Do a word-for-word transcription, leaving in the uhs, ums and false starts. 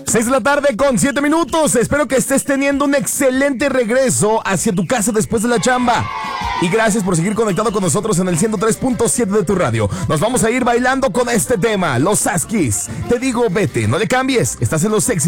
seis de la tarde con siete minutos. Espero que estés teniendo un excelente regreso hacia tu casa después de la chamba. Y gracias por seguir conectado con nosotros en el ciento tres punto siete de tu radio. Nos vamos a ir bailando con este tema, los Saskis. Te digo, vete, no le cambies. Estás en los sexy.